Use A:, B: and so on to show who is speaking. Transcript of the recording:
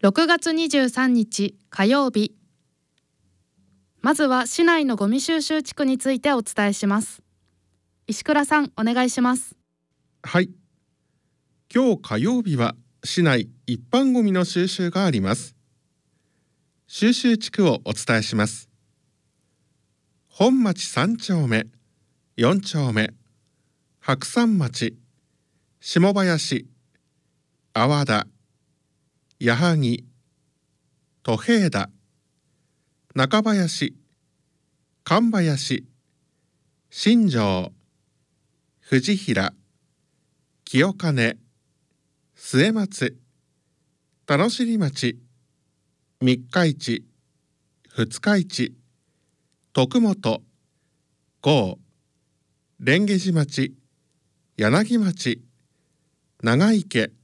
A: 6月23日火曜日。まずは市内のゴミ収集地区についてお伝えします。石倉さん、お願いします。
B: はい。今日火曜日は市内一般ゴミの収集があります。収集地区をお伝えします。本町3丁目、4丁目、白山町、下林、阿波田、矢作、戸平田、中林、神林、新庄、藤平、清金、末松、田野尻町、三日市、二日市、徳本、郷、蓮華寺町、柳町、長池、